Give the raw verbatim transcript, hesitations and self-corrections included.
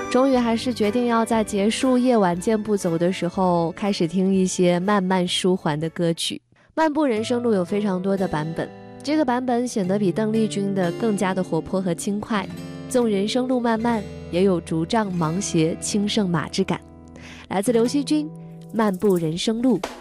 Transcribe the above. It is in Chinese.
终于还是决定要在结束夜晚健步走的时候，开始听一些慢慢舒缓的歌曲。漫步人生路有非常多的版本，这个版本显得比邓丽君的更加的活泼和轻快。纵人生路漫漫，也有竹杖芒鞋轻胜马之感。来自刘惜君，漫步人生路。